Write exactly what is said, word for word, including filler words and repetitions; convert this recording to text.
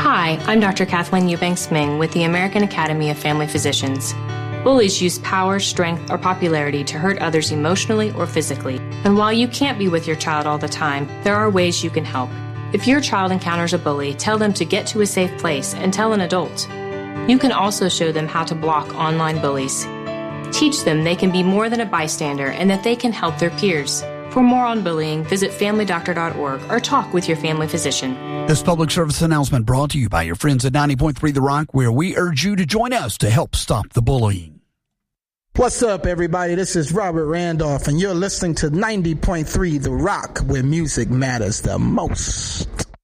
Hi, I'm Doctor Kathleen Eubanks-Ming with the American Academy of Family Physicians. Bullies use power, strength, or popularity to hurt others emotionally or physically. And while you can't be with your child all the time, there are ways you can help. If your child encounters a bully, tell them to get to a safe place and tell an adult. You can also show them how to block online bullies. Teach them they can be more than a bystander and that they can help their peers. For more on bullying, visit family doctor dot org or talk with your family physician. This public service announcement brought to you by your friends at ninety point three The Rock, where we urge you to join us to help stop the bullying. What's up, everybody? This is Robert Randolph, and you're listening to ninety point three The Rock, where music matters the most.